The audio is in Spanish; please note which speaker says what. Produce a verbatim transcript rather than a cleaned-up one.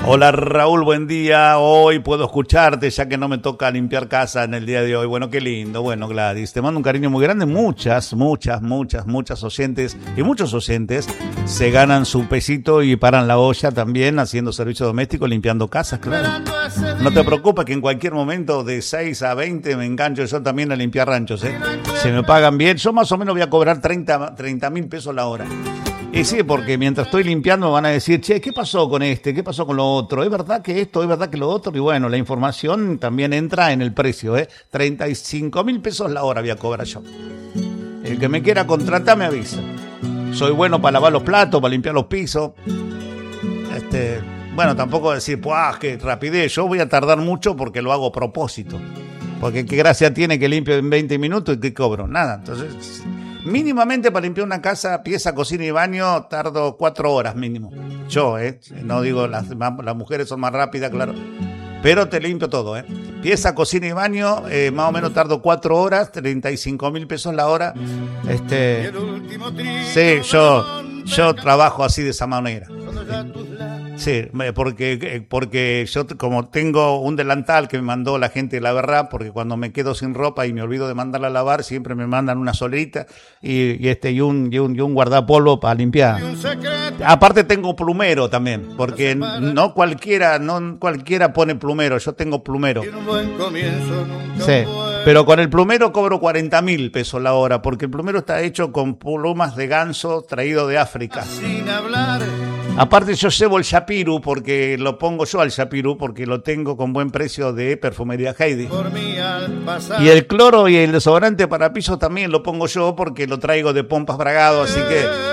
Speaker 1: Hola Raúl, buen día. Hoy puedo escucharte ya que no me toca limpiar casa en el día de hoy. Bueno, qué lindo. Bueno, Gladys, te mando un cariño muy grande. Muchas, muchas, muchas, muchas oyentes y muchos oyentes se ganan su pesito y paran la olla también haciendo servicio doméstico, limpiando casas, claro. No te preocupes que en cualquier momento de seis a veinte me engancho yo también a limpiar ranchos, ¿eh? Se me pagan bien. Yo más o menos voy a cobrar treinta mil pesos la hora. Y sí, porque mientras estoy limpiando me van a decir, che, ¿qué pasó con este? ¿Qué pasó con lo otro? ¿Es verdad que esto? ¿Es verdad que lo otro? Y bueno, la información también entra en el precio, ¿eh? treinta y cinco mil pesos la hora voy a cobrar yo. El que me quiera contratar me avisa. Soy bueno para lavar los platos, para limpiar los pisos. Este, bueno, tampoco decir, pues, qué rapidez. Yo voy a tardar mucho porque lo hago a propósito. Porque qué gracia tiene que limpio en veinte minutos y qué cobro. Nada, entonces... Mínimamente para limpiar una casa, pieza, cocina y baño, tardo cuatro horas mínimo. Yo, ¿eh? No digo, las, las mujeres son más rápidas, claro. Pero te limpio todo, ¿eh? Pieza, cocina y baño, eh, más o menos tardo cuatro horas, treinta y cinco mil pesos la hora. Este, sí, yo, yo trabajo así de esa manera. Sí, porque, porque yo como tengo un delantal que me mandó la gente de la verdad, porque cuando me quedo sin ropa y me olvido de mandarla a lavar, siempre me mandan una solerita y, y este y un, y un, y un guardapolvo para limpiar. Aparte tengo plumero también, porque no cualquiera, no cualquiera pone plumero, yo tengo plumero. Sí, pero con el plumero cobro cuarenta mil pesos la hora, porque el plumero está hecho con plumas de ganso traído de África. Sin hablar. Aparte yo llevo el chapiru porque lo pongo yo al chapiru porque lo tengo con buen precio de Perfumería Heidi. Y el cloro y el desodorante para piso también lo pongo yo porque lo traigo de Pompas Bragado, así que